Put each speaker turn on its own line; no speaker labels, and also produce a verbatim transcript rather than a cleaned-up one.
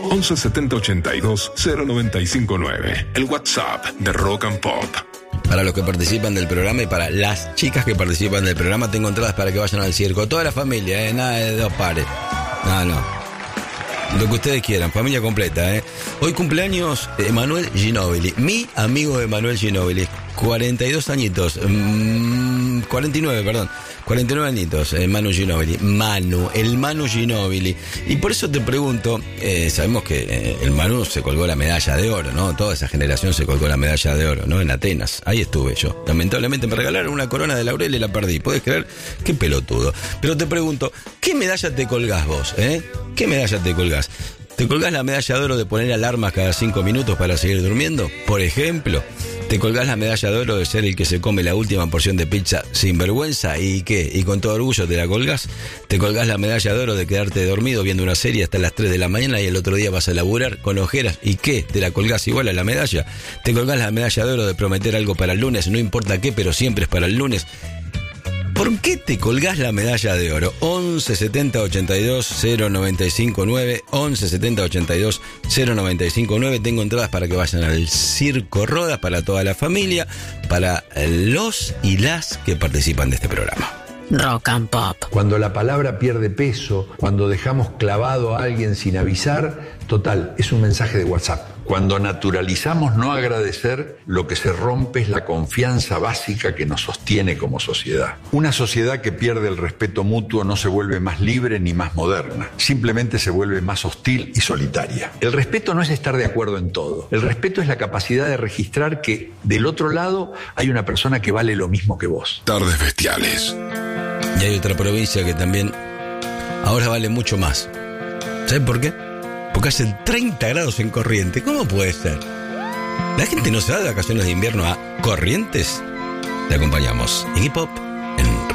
once setenta ochenta y dos cero noventa y cinco nueve. El WhatsApp de Rock and Pop.
Para los que participan del programa y para las chicas que participan del programa, tengo entradas para que vayan al circo. Toda la familia, ¿eh? Nada de dos pares. No, no. Lo que ustedes quieran, familia completa, ¿eh? Hoy cumpleaños Emanuel Ginóbili, mi amigo Emanuel Ginóbili, cuarenta y dos añitos, mmm, cuarenta y nueve, perdón, cuarenta y nueve añitos, eh, Manu Ginóbili, Manu, el Manu Ginóbili. Y por eso te pregunto, eh, sabemos que eh, el Manu se colgó la medalla de oro, ¿no? Toda esa generación se colgó la medalla de oro, ¿no? En Atenas, ahí estuve yo. Lamentablemente me regalaron una corona de laurel y la perdí, ¿podés creer? Qué pelotudo. Pero te pregunto, ¿qué medalla te colgás vos, eh? ¿Qué medalla te colgás? ¿Te colgás la medalla de oro de poner alarmas cada cinco minutos para seguir durmiendo? Por ejemplo, ¿te colgás la medalla de oro de ser el que se come la última porción de pizza sin vergüenza? ¿Y qué? ¿Y con todo orgullo te la colgás? ¿Te colgás la medalla de oro de quedarte dormido viendo una serie hasta las tres de la mañana y el otro día vas a laburar con ojeras? ¿Y qué? ¿Te la colgás igual a la medalla? ¿Te colgás la medalla de oro de prometer algo para el lunes? No importa qué, pero siempre es para el lunes. ¿Por qué te colgás la medalla de oro? once setenta ochenta y dos cero noventa y cinco nueve, once setenta ochenta y dos cero noventa y cinco nueve. Tengo entradas para que vayan al Circo Rodas, para toda la familia, para los y las que participan de este programa.
Rock and Pop.
Cuando la palabra pierde peso, cuando dejamos clavado a alguien sin avisar, total, es un mensaje de WhatsApp. Cuando naturalizamos no agradecer, lo que se rompe es la confianza básica que nos sostiene como sociedad. Una sociedad que pierde el respeto mutuo no se vuelve más libre ni más moderna, simplemente se vuelve más hostil y solitaria. El respeto no es estar de acuerdo en todo. El respeto es la capacidad de registrar que del otro lado hay una persona que vale lo mismo que vos.
Tardes bestiales.
Y hay otra provincia que también ahora vale mucho más. ¿Saben por qué? Porque hacen treinta grados en Corrientes. ¿Cómo puede ser? La gente no se va de vacaciones de invierno a Corrientes. Te acompañamos. Iggy Pop en